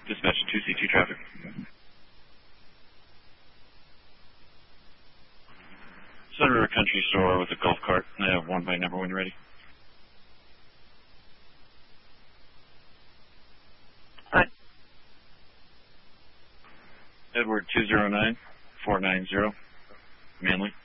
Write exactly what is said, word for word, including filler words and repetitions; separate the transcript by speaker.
Speaker 1: Dispatch two C two traffic. Sunriver Country Store with a golf cart. I have one by number when you're ready.
Speaker 2: Hi.
Speaker 1: Edward two zero nine four nine zero, Manly.